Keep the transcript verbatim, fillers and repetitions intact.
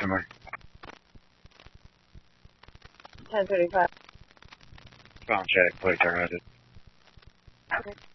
approximately? ten thirty-five. Phone check, please, turn it. Okay.